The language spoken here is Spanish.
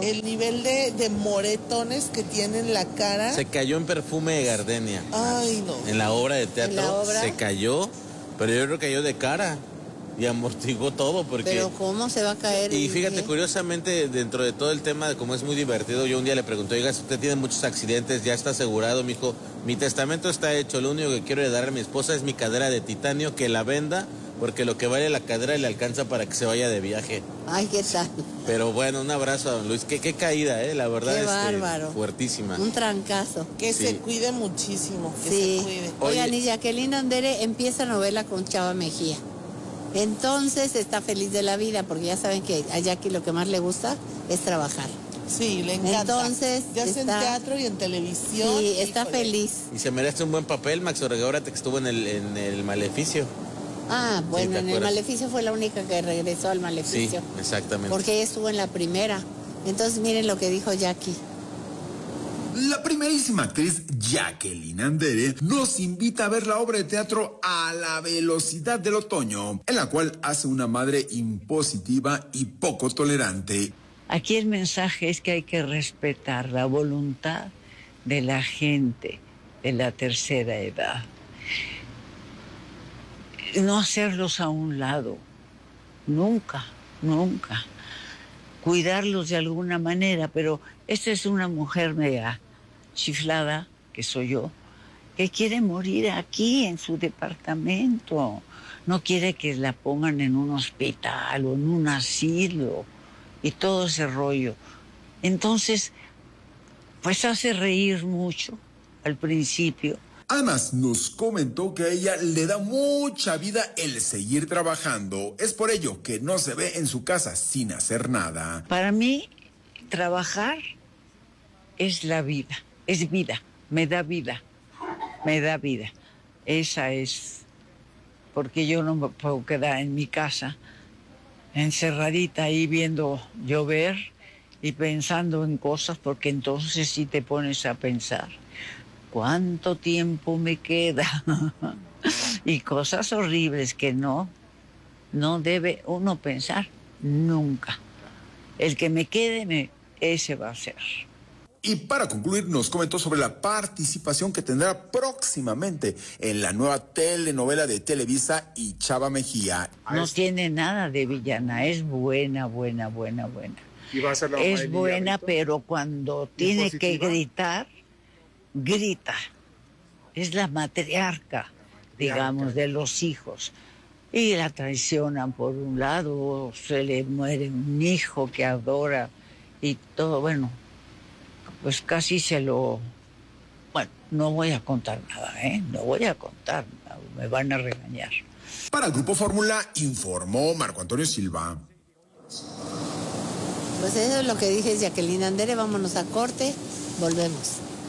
el nivel de moretones que tiene en la cara. Se cayó en Perfume de Gardenia. Ay, no. En la obra de teatro. ¿En la obra? Se cayó, pero yo creo que cayó de cara y amortiguó todo porque... Pero ¿cómo se va a caer? Y fíjate, curiosamente, dentro de todo el tema, de cómo es muy divertido, yo un día le pregunté, oiga, usted tiene muchos accidentes, ya está asegurado, mijo. Mi testamento está hecho, lo único que quiero darle a mi esposa es mi cadera de titanio, que la venda, porque lo que vale la cadera le alcanza para que se vaya de viaje. Ay, qué tal. Pero bueno, un abrazo a don Luis. Qué caída, la verdad, qué bárbaro. Fuertísima. Un trancazo. Que se cuide muchísimo, que se cuide. Oigan, y Jacqueline Andere empieza novela con Chava Mejía. Entonces está feliz de la vida, porque ya saben que a Jackie lo que más le gusta es trabajar. Sí, le encanta. Entonces, ya sea en teatro y en televisión. Sí, está feliz. Y se merece un buen papel, Max Orregora, que estuvo en el Maleficio. Ah, bueno, Sí, en el Maleficio fue la única que regresó al Maleficio. Sí, exactamente. Porque ella estuvo en la primera. Entonces miren lo que dijo Jackie. La primerísima actriz Jacqueline Andere nos invita a ver la obra de teatro A la velocidad del otoño, en la cual hace una madre impositiva y poco tolerante. Aquí el mensaje es que hay que respetar la voluntad de la gente de la tercera edad. No hacerlos a un lado, nunca, nunca. Cuidarlos de alguna manera, pero esta es una mujer mega chiflada, que soy yo, que quiere morir aquí en su departamento. No quiere que la pongan en un hospital o en un asilo y todo ese rollo. Entonces, pues hace reír mucho al principio. Además, nos comentó que a ella le da mucha vida el seguir trabajando. Es por ello que no se ve en su casa sin hacer nada. Para mí, trabajar es la vida, es vida, me da vida, me da vida. Esa es, porque yo no me puedo quedar en mi casa, encerradita ahí viendo llover y pensando en cosas, porque entonces sí te pones a pensar. ¿Cuánto tiempo me queda? Y cosas horribles que no debe uno pensar nunca. El que me quede, ese va a ser. Y para concluir, nos comentó sobre la participación que tendrá próximamente en la nueva telenovela de Televisa y Chava Mejía. No tiene nada de villana, es buena. ¿Y va a ser la es buena, pero cuando tiene que gritar, grita. Es la matriarca, digamos, de los hijos. Y la traicionan por un lado, se le muere un hijo que adora y todo, bueno, pues casi bueno, no voy a contar nada, no voy a contar, me van a regañar. Para el Grupo Fórmula informó Marco Antonio Silva. Pues eso es lo que dije Jacqueline Andere, vámonos a corte, volvemos.